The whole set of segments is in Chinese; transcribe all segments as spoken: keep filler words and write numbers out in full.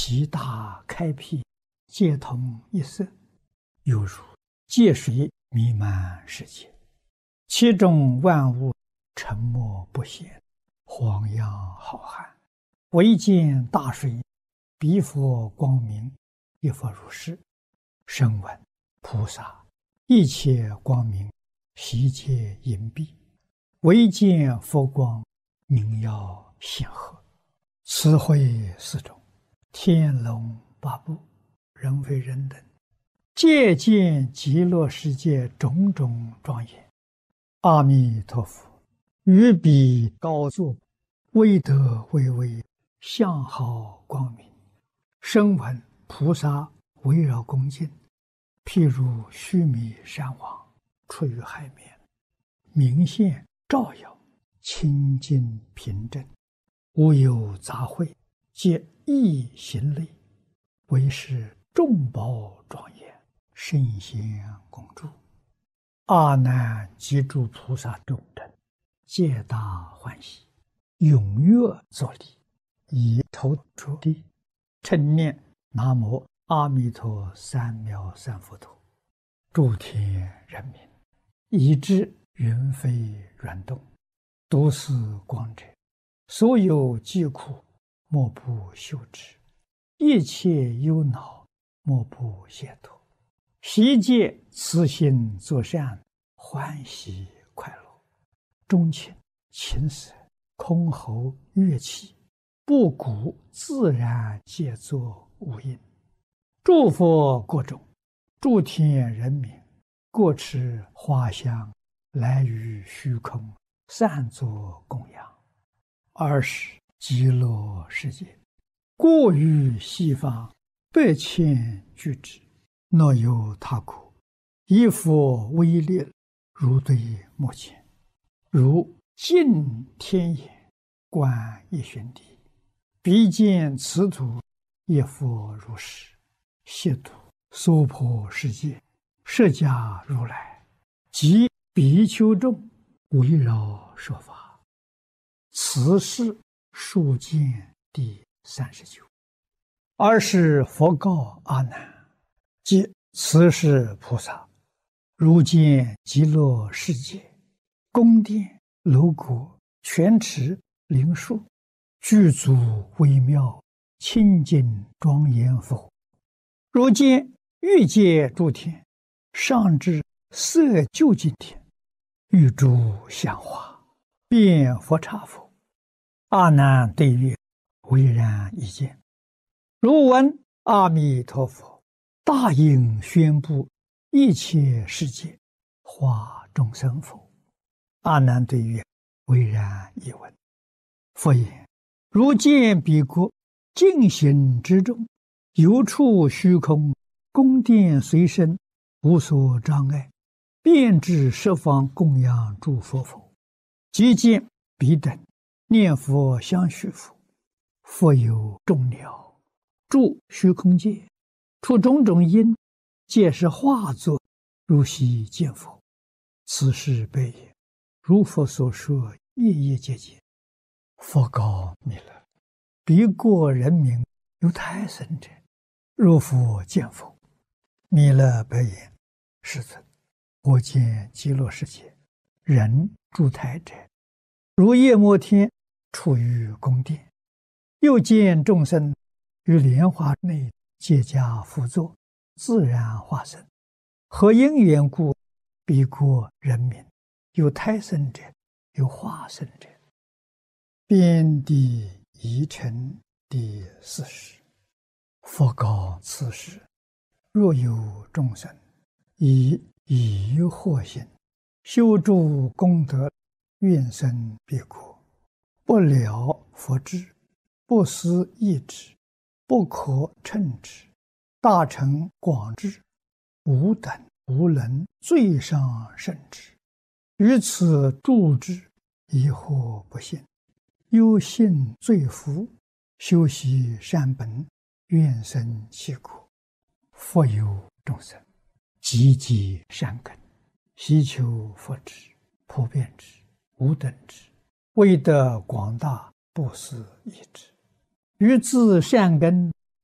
习大开辟，皆同一色，犹如界水弥漫世界，其中万物沉默不显，晃漾浩瀚。唯见大水，彼佛光明，亦复如是。声闻菩萨，一切光明，悉皆隐蔽，唯见佛光，明耀显赫。此会四种，天龙八部，人非人等，皆见极乐世界种种庄严。阿弥陀佛于彼高坐，威德巍巍，相好光明。声闻菩萨围绕恭敬，譬如须弥山王出于海面，明现照耀，清净平正，无有杂秽，皆一行类，为是众宝庄严，圣贤共住。阿难及诸菩萨众等，皆大欢喜，踊跃作礼，以头着地，称念南无阿弥陀三藐三菩提。诸天人民，以知云飞软动，都是光者，所有疾苦，莫不休止；一切忧恼，莫不解脱。悉皆慈心作善，欢喜快乐。钟磬、琴瑟、箜篌、乐器，布谷自然皆作无音。诸佛国中，诸天人民，各持花香，来于虚空，散作供养。尔时极乐世界，过于西方百千俱胝，若有他国，以佛威力，如对目前，如镜天眼，观一旬地，彼见此土，亦复如是。悉土娑婆世界，释迦如来及比丘众，围绕说法。此是数见第三十九。尔时佛告阿难：即此是菩萨，如见极乐世界，宫殿楼阁、泉池、灵树，具足微妙，清净庄严否？如见欲界诸天，上至色究竟天，欲诸香花，遍佛刹否？阿难对曰：唯然一见。如闻阿弥陀佛大应宣布一切世界，化众生否？阿难对曰：唯然一闻。佛言：如见彼国净行之中，有处虚空，宫殿随身，无所障碍，遍至十方供养诸佛否？即见彼等念佛相续否？复有众鸟住虚空界，出种种因，皆是化作，如悉见否？此是悲也。如佛所说，夜夜皆见。佛告弥勒：彼国人民有胎生者，若复见否？弥勒白言：世尊，我见极乐世界人住胎者，如夜摩天处于宫殿，又见众生于莲花内皆加辅佐，自然化身。何因缘故？彼国人民有胎生者，有化身者。遍地疑尘第四十。佛告此时：若有众生以疑惑心修诸功德，愿生彼国，不了佛智，不思议之，不可称之，大乘广智，无等无能，最上甚至。于此住之，疑惑不信，忧信罪福，修习善本，愿生其国。复有众生积极善根，希求佛智，普遍之，无等之，为得广大，不思议之。于自善根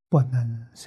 不能随